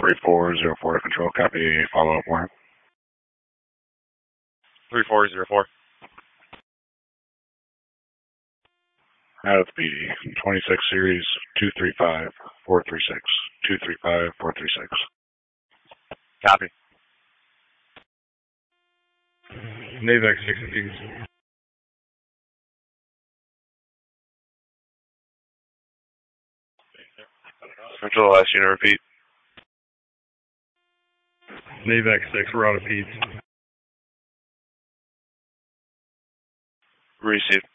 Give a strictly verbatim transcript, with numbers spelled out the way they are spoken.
three four zero four to control, copy, follow up warrant. three four zero four. Out of P D, twenty-six series, two three five four three six, two three five four three six. Copy. NAVAC six appease. Central, last unit, repeat. NAVAC six, we're out of Peds. Receive.